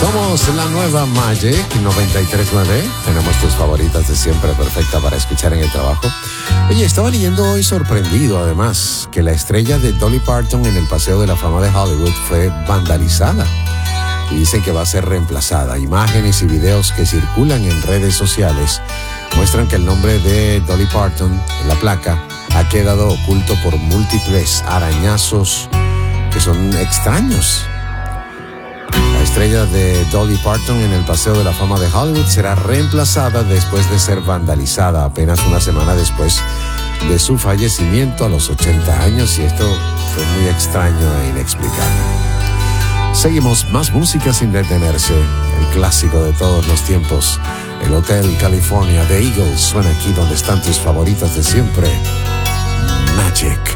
Somos la nueva Magic 93.9. Tenemos tus favoritas de siempre, perfecta para escuchar en el trabajo. Oye, estaba leyendo hoy sorprendido, además, que la estrella de Dolly Parton en el Paseo de la Fama de Hollywood fue vandalizada. Y dicen que va a ser reemplazada. Imágenes y videos que circulan en redes sociales muestran que el nombre de Dolly Parton en la placa ha quedado oculto por múltiples arañazos que son extraños. La estrella de Dolly Parton en el Paseo de la Fama de Hollywood será reemplazada después de ser vandalizada apenas una semana después de su fallecimiento a los 80 años, y esto fue muy extraño e inexplicable. Seguimos, más música sin detenerse, el clásico de todos los tiempos, el Hotel California de Eagles, suena aquí donde están tus favoritas de siempre, Magic.